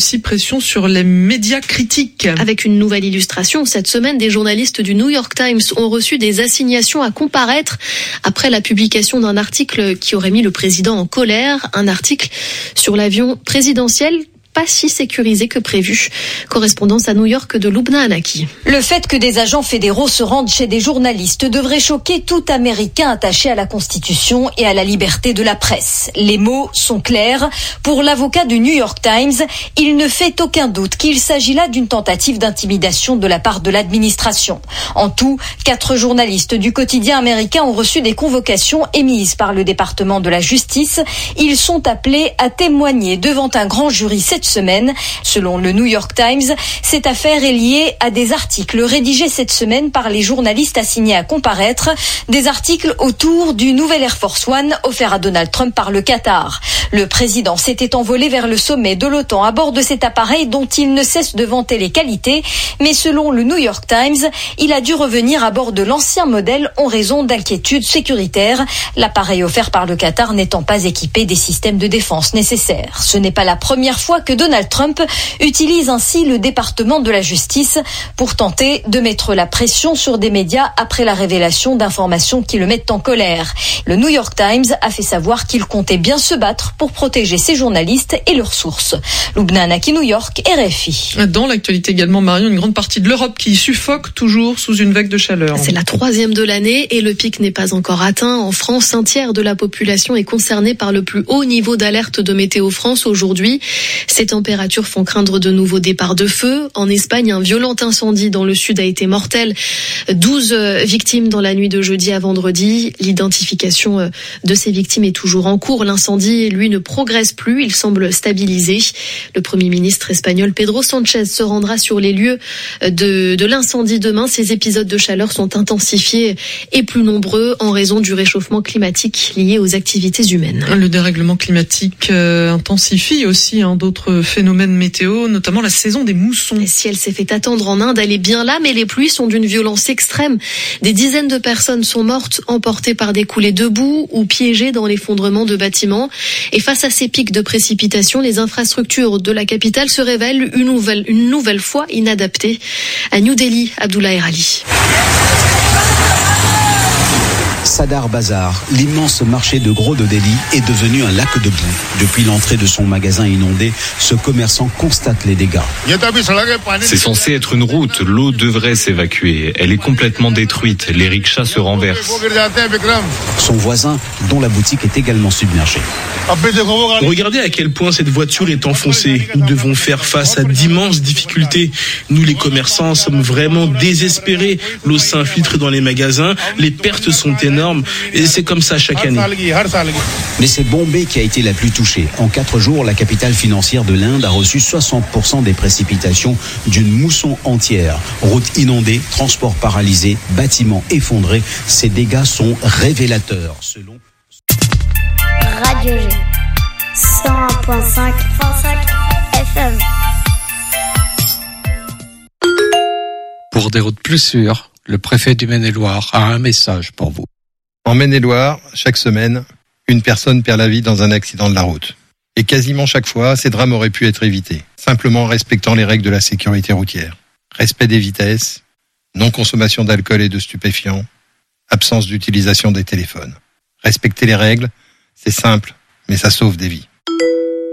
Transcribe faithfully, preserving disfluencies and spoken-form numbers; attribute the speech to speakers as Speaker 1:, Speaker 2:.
Speaker 1: aussi pression sur les médias critiques.
Speaker 2: Avec une nouvelle illustration, cette semaine, des journalistes du New York Times ont reçu des assignations à comparaître après la publication d'un article qui aurait mis le président en colère, un article sur l'avion présidentiel pas si sécurisé que prévu. Correspondance à New York de Lubna Anaki.
Speaker 3: Le fait que des agents fédéraux se rendent chez des journalistes devrait choquer tout Américain attaché à la Constitution et à la liberté de la presse. Les mots sont clairs. Pour l'avocat du New York Times, il ne fait aucun doute qu'il s'agit là d'une tentative d'intimidation de la part de l'administration. En tout, quatre journalistes du quotidien américain ont reçu des convocations émises par le département de la justice. Ils sont appelés à témoigner devant un grand jury cette semaine. Selon le New York Times, cette affaire est liée à des articles rédigés cette semaine par les journalistes assignés à comparaître, des articles autour du nouvel Air Force One offert à Donald Trump par le Qatar. Le président s'était envolé vers le sommet de l'OTAN à bord de cet appareil dont il ne cesse de vanter les qualités, mais selon le New York Times, il a dû revenir à bord de l'ancien modèle en raison d'inquiétudes sécuritaires, l'appareil offert par le Qatar n'étant pas équipé des systèmes de défense nécessaires. Ce n'est pas la première fois que Donald Trump utilise ainsi le département de la justice pour tenter de mettre la pression sur des médias après la révélation d'informations qui le mettent en colère. Le New York Times a fait savoir qu'il comptait bien se battre pour protéger ses journalistes et leurs sources. Lubna Anaki, New York, R F I.
Speaker 1: Dans l'actualité également, Marion, une grande partie de l'Europe qui suffoque toujours sous une vague de chaleur.
Speaker 2: C'est la troisième de l'année et le pic n'est pas encore atteint. En France, un tiers de la population est concernée par le plus haut niveau d'alerte de Météo France aujourd'hui. Ces températures font craindre de nouveaux départs de feu. En Espagne, un violent incendie dans le sud a été mortel. douze victimes dans la nuit de jeudi à vendredi. L'identification de ces victimes est toujours en cours. L'incendie, lui, ne progresse plus. Il semble stabilisé. Le Premier ministre espagnol Pedro Sánchez se rendra sur les lieux de, de l'incendie demain. Ces épisodes de chaleur sont intensifiés et plus nombreux en raison du réchauffement climatique lié aux activités humaines.
Speaker 1: Le dérèglement climatique euh, intensifie aussi hein, d'autres phénomènes météo, notamment la saison des moussons.
Speaker 2: Et si elle s'est fait attendre en Inde, elle est bien là, mais les pluies sont d'une violence extrême. Des dizaines de personnes sont mortes, emportées par des coulées de boue ou piégées dans l'effondrement de bâtiments. Et face à ces pics de précipitation, les infrastructures de la capitale se révèlent une nouvelle, une nouvelle fois inadaptées. À New Delhi, Abdullah Erali.
Speaker 4: Sadar Bazar, l'immense marché de gros de Delhi, est devenu un lac de boue. Depuis l'entrée de son magasin inondé, ce commerçant constate les dégâts.
Speaker 5: C'est censé être une route, l'eau devrait s'évacuer. Elle est complètement détruite, les rickshaws se renversent.
Speaker 4: Son voisin, dont la boutique est également submergée.
Speaker 6: Regardez à quel point cette voiture est enfoncée. Nous devons faire face à d'immenses difficultés. Nous, les commerçants, sommes vraiment désespérés. L'eau s'infiltre dans les magasins, les pertes sont énormes. Et c'est comme ça chaque année.
Speaker 4: Mais c'est Bombay qui a été la plus touchée. En quatre jours, la capitale financière de l'Inde a reçu soixante pour cent des précipitations d'une mousson entière. Routes inondées, transports paralysés, bâtiments effondrés. Ces dégâts sont révélateurs. Selon
Speaker 7: Radio G cent un virgule cinq F M.
Speaker 8: Pour des routes plus sûres, le préfet du Maine-et-Loire a un message pour vous.
Speaker 9: En Maine-et-Loire, chaque semaine, une personne perd la vie dans un accident de la route. Et quasiment chaque fois, ces drames auraient pu être évités, simplement en respectant les règles de la sécurité routière. Respect des vitesses, non-consommation d'alcool et de stupéfiants, absence d'utilisation des téléphones. Respecter les règles, c'est simple, mais ça sauve des vies.